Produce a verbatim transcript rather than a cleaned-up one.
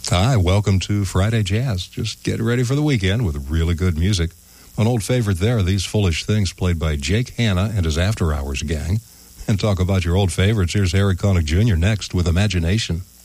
Hi, welcome to Friday Jazz. Just get ready for the weekend with really good music. An old favorite there are These Foolish Things, played by Jake Hanna and his After Hours gang. And talk about your old favorites, here's Harry Connick Junior next with Imagination.